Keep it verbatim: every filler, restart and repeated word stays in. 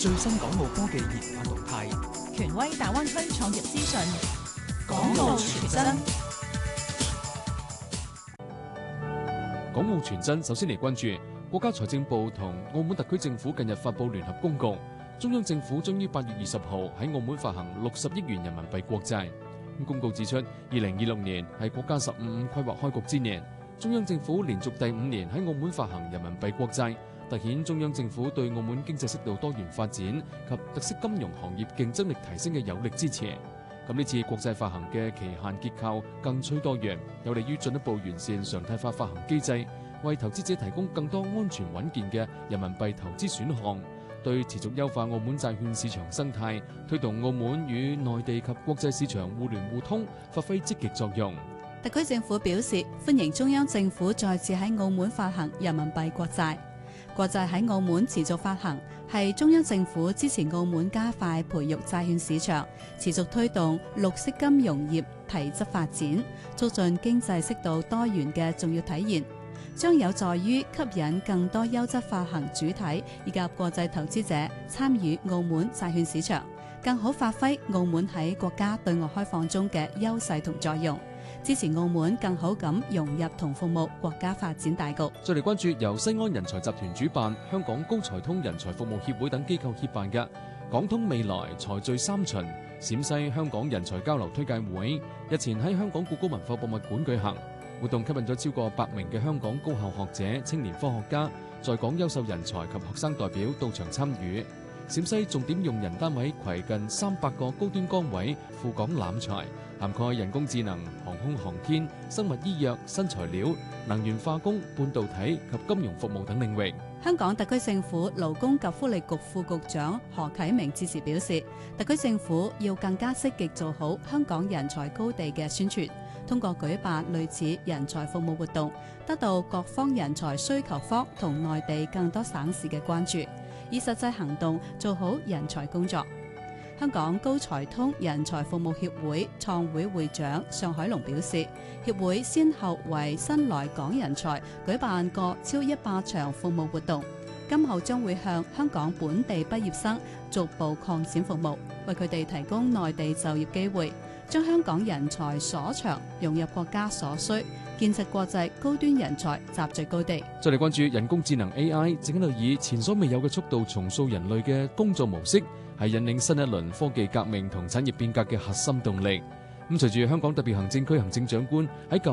最新港澳科技研發動態， 權威大灣區創業資訊， 港澳全真。 港澳全真，首先嚟關注國家財政部同澳門特區政府近日發布聯合公告，中央政府將於八月二十號喺澳門發行六十億元人民幣國債。公告指出，二零二六年係國家十五五規劃開局之年，中央政府連續第五年喺澳門發行人民幣國債，凸顯中央政府對澳門經濟適度多元發展及特色金融行業競爭力提升嘅有力支持。咁呢次國債發行嘅期限結構更趨多元，有利於進一步完善常態化發行機制，為投資者提供更多安全穩健嘅人民幣投資選項，對持續優化澳門債券市場生態，推動澳門與內地及國際市場互聯互通，發揮積極作用。 特區政府表示歡迎中央政府再次喺澳門發行人民幣國債。國債喺澳門持續發行，係中央政府支持澳門加快培育債券市場，持續推動綠色金融業提質發展，促進經濟適度多元嘅重要體現，將有助於吸引更多優質發行主體以及國際投資者參與澳門債券市場，更好發揮澳門喺國家對外開放中嘅優勢同作用，支持澳門更好咁融入同服務國家發展大局。 再嚟關注由西安人才集團主辦、香港高才通人才服務協會等機構協辦嘅港通未來才聚三巡陝西香港人才交流推介會，日前喺香港故宮文化博物館舉行。活動吸引咗超過百名嘅香港高校學者、青年科學家、在港優秀人才及學生代表到場參與。陝西重點用人單位攜近三百個高端崗位赴港攬才，涵蓋人工智能、航空航天、生物醫藥、新材料、能源化工、半導體及金融服務等領域。 香港特區政府勞工及福利局副局長何啟明致辭表示，特區政府要更加積極做好香港人才高地嘅宣傳，通過舉辦類似人才服務活動，得到各方人才需求方同內地更多省市嘅關注，以實際行動做好人才工作。香港高才通人才服務協會創會會長尚海龍表示，協會先後為新來港人才舉辦過超一百場服務活動，今後將會向香港本地畢業生逐步擴展服務，為佢哋提供內地就業機會，將香港人才所長融入國家所需，建設國際高端人才集聚高地。 再嚟關注人工智能 A I 正喺度以前所未有嘅速度重塑人類嘅工作模式，係引領新一輪科技革命同產業變革嘅核心動力。咁隨住香港特別行政區行政長官喺舊